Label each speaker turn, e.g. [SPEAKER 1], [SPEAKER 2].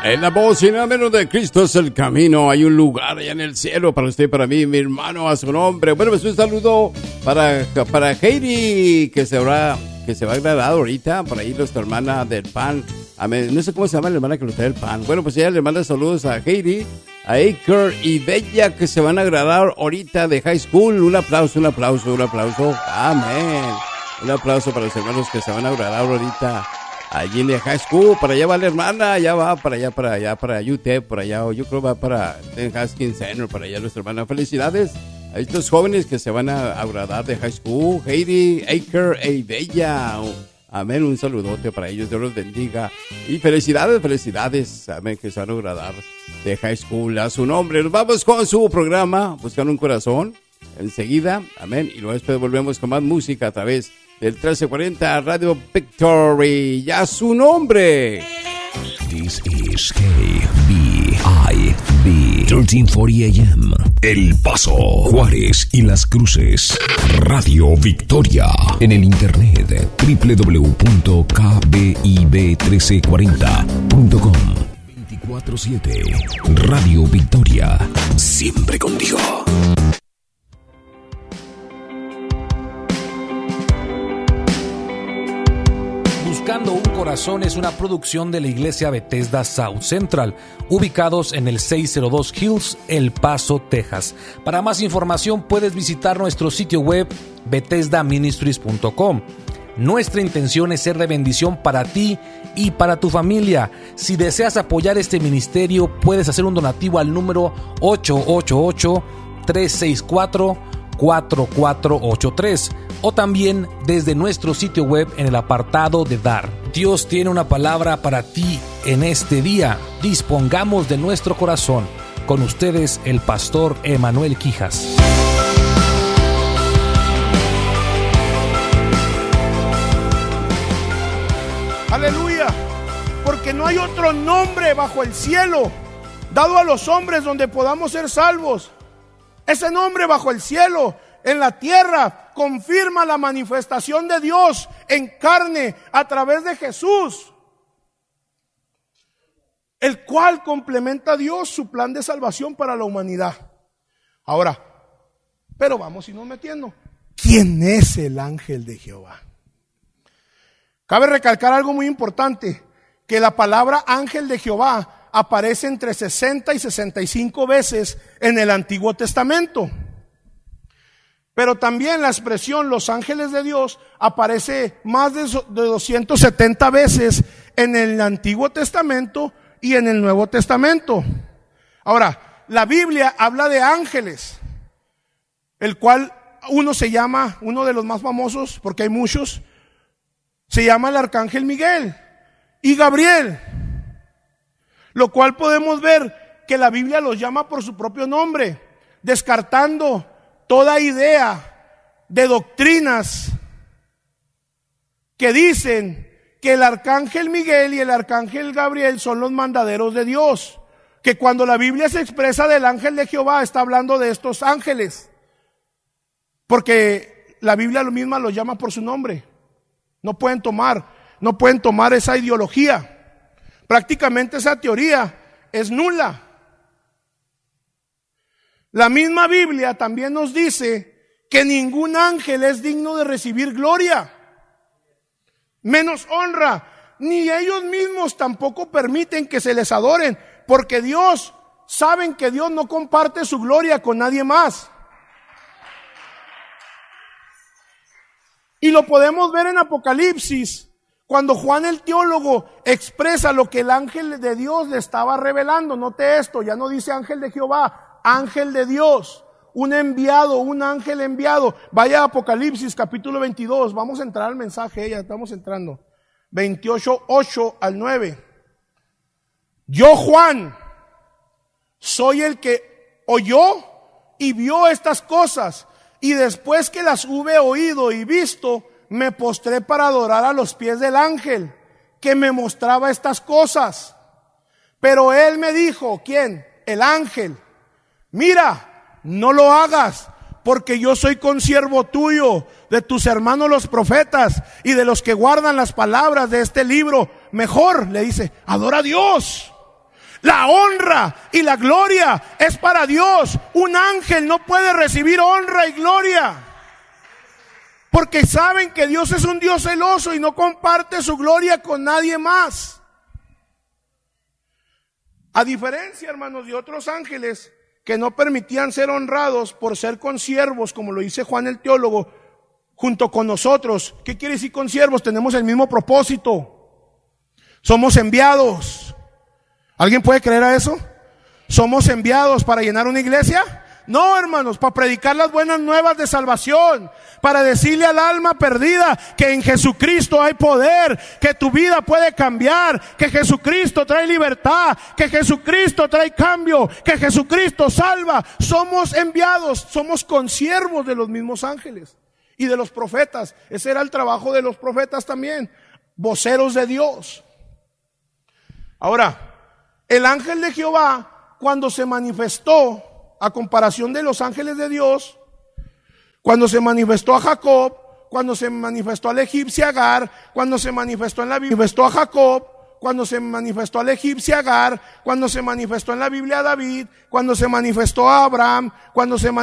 [SPEAKER 1] En la voz y nada menos de Cristo es el camino. Hay un lugar allá en el cielo para usted y para mí, mi hermano, a su nombre. Bueno, pues un saludo para Heidi, que se va a agradar ahorita. Por ahí nuestra hermana del pan. No sé cómo se llama la hermana que nos trae el pan. Bueno, pues ella le manda saludos a Heidi, a Aker y Bella, que se van a agradar ahorita de high school. Un aplauso. Amén. Un aplauso para los hermanos que se van a agradar ahorita allí en el high school. Para allá va la hermana, ya va para UTEP, por allá, o yo creo va para el Haskins Center, para allá nuestra hermana. Felicidades a estos jóvenes que se van a agradar de high school. Heidi, Aker y Bella. Amén, un saludote para ellos, Dios los bendiga. Y felicidades, amén, que se van a agradar de high school a su nombre. Nos vamos con su programa, Buscando un Corazón, enseguida, amén. Y luego después volvemos con más música a través del 1340 Radio Victory. ¡Ya su nombre!
[SPEAKER 2] This is KBIB 1340 AM. El Paso, Juárez y Las Cruces. Radio Victoria. En el internet www.kbib1340.com. 24/7. Radio Victoria. Siempre contigo.
[SPEAKER 3] Buscando un Corazón es una producción de la iglesia Bethesda South Central, ubicados en el 602 Hills, El Paso, Texas. Para más información puedes visitar nuestro sitio web bethesdaministries.com. Nuestra intención es ser de bendición para ti y para tu familia. Si deseas apoyar este ministerio, puedes hacer un donativo al número 888-364-4483 o también desde nuestro sitio web en el apartado de dar. Dios tiene una palabra para ti en este día. Dispongamos de nuestro corazón. Con ustedes, el pastor Emanuel Quijas.
[SPEAKER 4] Aleluya, porque no hay otro nombre bajo el cielo dado a los hombres donde podamos ser salvos. Ese nombre bajo el cielo, en la tierra, confirma la manifestación de Dios en carne a través de Jesús, el cual complementa a Dios su plan de salvación para la humanidad. Ahora, pero vamos y nos metiendo. ¿Quién es el ángel de Jehová? Cabe recalcar algo muy importante, que la palabra ángel de Jehová aparece entre 60 y 65 veces en el Antiguo Testamento. Pero también la expresión los ángeles de Dios aparece más de 270 veces en el Antiguo Testamento y en el Nuevo Testamento. Ahora, la Biblia habla de ángeles, el cual uno se llama, uno de los más famosos, porque hay muchos, se llama el arcángel Miguel y Gabriel, lo cual podemos ver que la Biblia los llama por su propio nombre, descartando toda idea de doctrinas que dicen que el arcángel Miguel y el arcángel Gabriel son los mandaderos de Dios, que cuando la Biblia se expresa del ángel de Jehová está hablando de estos ángeles, porque la Biblia lo misma los llama por su nombre. No pueden tomar esa ideología. Prácticamente esa teoría es nula. La misma Biblia también nos dice que ningún ángel es digno de recibir gloria, menos honra, ni ellos mismos tampoco permiten que se les adoren, porque saben que Dios no comparte su gloria con nadie más. Y lo podemos ver en Apocalipsis, cuando Juan el teólogo expresa lo que el ángel de Dios le estaba revelando. Note esto, ya no dice ángel de Jehová, ángel de Dios, un enviado, un ángel enviado. Vaya a Apocalipsis capítulo 22, vamos a entrar al mensaje, ya estamos entrando. 28, 8 al 9. Yo, Juan, soy el que oyó y vio estas cosas, y después que las hube oído y visto, me postré para adorar a los pies del ángel que me mostraba estas cosas. Pero él me dijo, ¿quién? El ángel. Mira, no lo hagas, porque yo soy consiervo tuyo, de tus hermanos los profetas y de los que guardan las palabras de este libro. Mejor, le dice, adora a Dios, La honra y la gloria es para Dios. Un ángel no puede recibir honra y gloria, porque saben que Dios es un Dios celoso y no comparte su gloria con nadie más. A diferencia, hermanos, de otros ángeles que no permitían ser honrados por ser consiervos, como lo dice Juan el teólogo, junto con nosotros. ¿Qué quiere decir consiervos? Tenemos el mismo propósito. Somos enviados. ¿Alguien puede creer a eso? ¿Somos enviados para llenar una iglesia? No, hermanos, para predicar las buenas nuevas de salvación, para decirle al alma perdida que en Jesucristo hay poder, que tu vida puede cambiar, que Jesucristo trae libertad, que Jesucristo trae cambio, que Jesucristo salva. Somos enviados, somos consiervos de los mismos ángeles y de los profetas. Ese era el trabajo de los profetas también, voceros de Dios. Ahora, el ángel de Jehová, cuando se manifestó, a comparación de los ángeles de Dios, cuando se manifestó a Jacob, cuando se manifestó a la egipcia Agar, cuando se manifestó en la Biblia, manifestó a Jacob, cuando se manifestó a la egipcia Agar, cuando se manifestó en la Biblia a David, cuando se manifestó a Abraham, cuando se